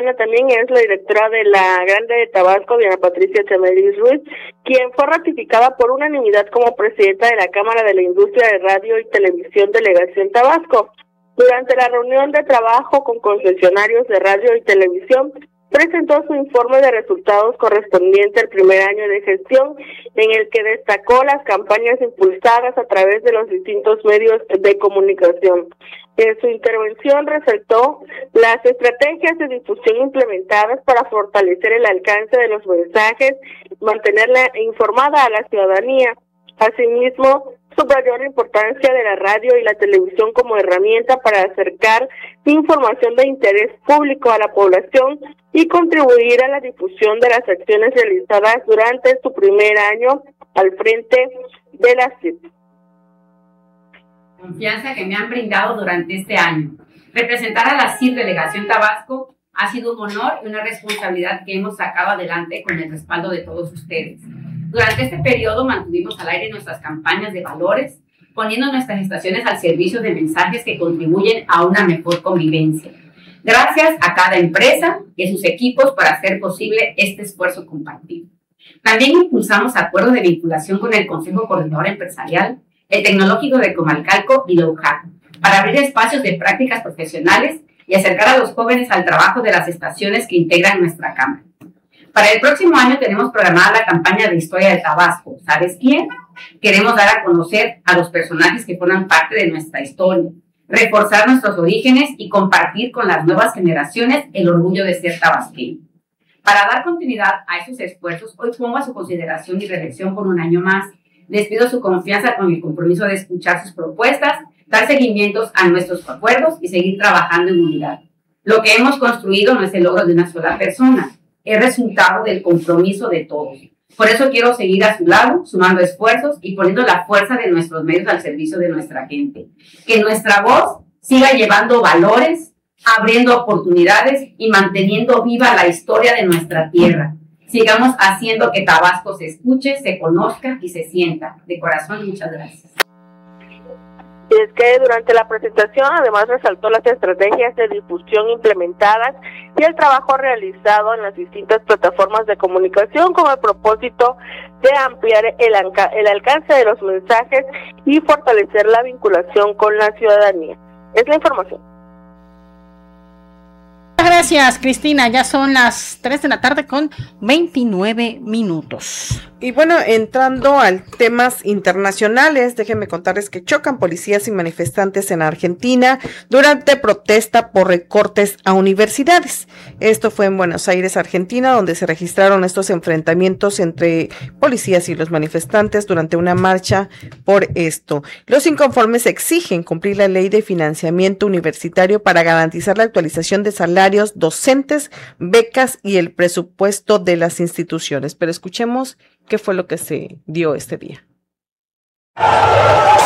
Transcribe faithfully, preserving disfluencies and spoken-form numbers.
acompaña también es la directora de la Grande de Tabasco, Diana Patricia Chamelis Ruiz, quien fue ratificada por unanimidad como presidenta de la Cámara de la Industria de Radio y Televisión Delegación Tabasco. Durante la reunión de trabajo con concesionarios de radio y televisión, presentó su informe de resultados correspondiente al primer año de gestión, en el que destacó las campañas impulsadas a través de los distintos medios de comunicación. En su intervención resaltó las estrategias de difusión implementadas para fortalecer el alcance de los mensajes, mantenerla informada a la ciudadanía. Asimismo, subrayó la importancia de la radio y la televisión como herramienta para acercar información de interés público a la población y contribuir a la difusión de las acciones realizadas durante su primer año al frente de la C I D. Confianza que me han brindado durante este año. Representar a la C I D Delegación Tabasco ha sido un honor y una responsabilidad que hemos sacado adelante con el respaldo de todos ustedes. Durante este periodo mantuvimos al aire nuestras campañas de valores, poniendo nuestras estaciones al servicio de mensajes que contribuyen a una mejor convivencia. Gracias a cada empresa y a sus equipos por hacer posible este esfuerzo compartido. También impulsamos acuerdos de vinculación con el Consejo Coordinador Empresarial, el Tecnológico de Comalcalco y la U J A C, para abrir espacios de prácticas profesionales y acercar a los jóvenes al trabajo de las estaciones que integran nuestra Cámara. Para el próximo año tenemos programada la campaña de Historia de Tabasco. ¿Sabes quién? Queremos dar a conocer a los personajes que forman parte de nuestra historia, reforzar nuestros orígenes y compartir con las nuevas generaciones el orgullo de ser tabasqueño. Para dar continuidad a esos esfuerzos, hoy pongo a su consideración y reflexión por un año más. Les pido su confianza con el compromiso de escuchar sus propuestas, dar seguimientos a nuestros acuerdos y seguir trabajando en unidad. Lo que hemos construido no es el logro de una sola persona, es resultado del compromiso de todos. Por eso quiero seguir a su lado, sumando esfuerzos y poniendo la fuerza de nuestros medios al servicio de nuestra gente. Que nuestra voz siga llevando valores, abriendo oportunidades y manteniendo viva la historia de nuestra tierra. Sigamos haciendo que Tabasco se escuche, se conozca y se sienta. De corazón, muchas gracias. Y es que durante la presentación además resaltó las estrategias de difusión implementadas y el trabajo realizado en las distintas plataformas de comunicación con el propósito de ampliar el, alca- el alcance de los mensajes y fortalecer la vinculación con la ciudadanía. Es la información. Gracias, Cristina. Ya son las tres de la tarde con veintinueve minutos. Y bueno, entrando al temas internacionales, déjenme contarles que chocan policías y manifestantes en Argentina durante protesta por recortes a universidades. Esto fue en Buenos Aires, Argentina, donde se registraron estos enfrentamientos entre policías y los manifestantes durante una marcha por esto. Los inconformes exigen cumplir la ley de financiamiento universitario para garantizar la actualización de salarios, docentes, becas y el presupuesto de las instituciones. Pero escuchemos qué fue lo que se dio este día.